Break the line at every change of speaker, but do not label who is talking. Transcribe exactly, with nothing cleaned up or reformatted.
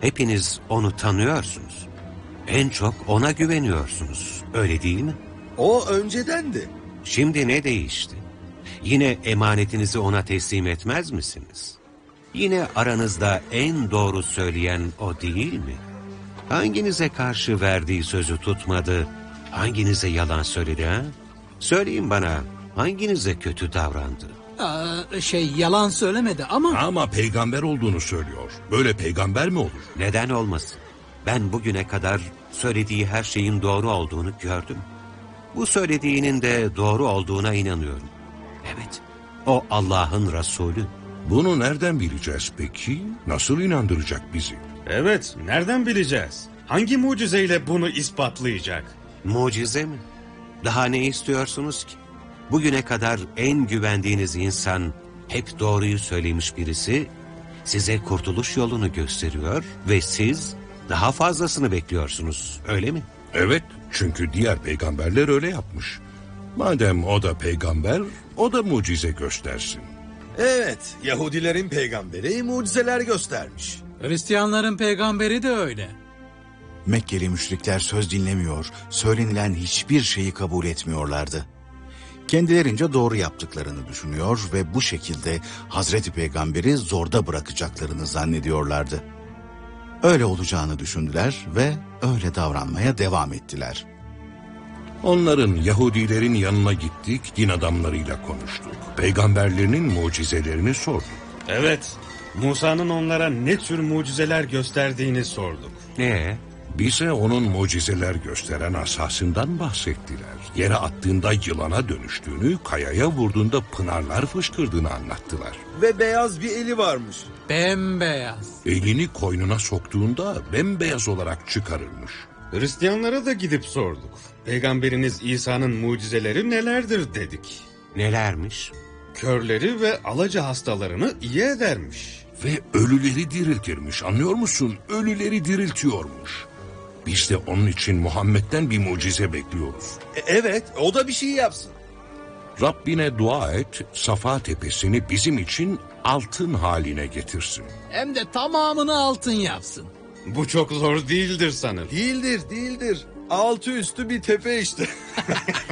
Hepiniz onu tanıyorsunuz. En çok ona güveniyorsunuz. Öyle değil mi?
O öncedendi.
Şimdi ne değişti? Yine emanetinizi ona teslim etmez misiniz? Yine aranızda en doğru söyleyen o değil mi? Hanginize karşı verdiği sözü tutmadı, hanginize yalan söyledi ha? Söyleyin bana, hanginize kötü davrandı?
Aa, şey yalan söylemedi ama...
Ama peygamber olduğunu söylüyor. Böyle peygamber mi olur?
Neden olmasın? Ben bugüne kadar söylediği her şeyin doğru olduğunu gördüm. Bu söylediğinin de doğru olduğuna inanıyorum. Evet, o Allah'ın Resulü.
Bunu nereden bileceğiz peki? Nasıl inandıracak bizi?
Evet, nereden bileceğiz? Hangi mucizeyle bunu ispatlayacak?
Mucize mi? Daha ne istiyorsunuz ki? Bugüne kadar en güvendiğiniz insan, hep doğruyu söylemiş birisi, size kurtuluş yolunu gösteriyor ve siz daha fazlasını bekliyorsunuz, öyle mi?
Evet, çünkü diğer peygamberler öyle yapmış. Madem o da peygamber, o da mucize göstersin.
Evet, Yahudilerin peygamberi mucizeler göstermiş.
Hristiyanların peygamberi de öyle.
Mekkeli müşrikler söz dinlemiyor, söylenilen hiçbir şeyi kabul etmiyorlardı. Kendilerince doğru yaptıklarını düşünüyor ve bu şekilde Hazreti Peygamber'i zorda bırakacaklarını zannediyorlardı. Öyle olacağını düşündüler ve öyle davranmaya devam ettiler.
Onların, Yahudilerin yanına gittik, din adamlarıyla konuştuk. Peygamberlerinin mucizelerini sorduk.
Evet, Musa'nın onlara ne tür mucizeler gösterdiğini sorduk.
Ee,
Bize onun mucizeler gösteren asasından bahsettiler. Yere attığında yılana dönüştüğünü, kayaya vurduğunda pınarlar fışkırdığını anlattılar.
Ve beyaz bir eli varmış.
Bembeyaz.
Elini koynuna soktuğunda bembeyaz olarak çıkarırmış.
Hristiyanlara da gidip sorduk. Peygamberiniz İsa'nın mucizeleri nelerdir dedik.
nelermiş?
Körleri ve alaca hastalarını iyi edermiş.
Ve ölüleri diriltirmiş, anlıyor musun? Ölüleri diriltiyormuş. Biz de onun için Muhammed'den bir mucize bekliyoruz.
E, evet, o da bir şey yapsın.
Rabbine dua et, Safa tepesini bizim için altın haline getirsin.
Hem de tamamını altın yapsın.
Bu çok zor değildir sanırım.
Değildir, değildir. Altı üstü bir tepe işte.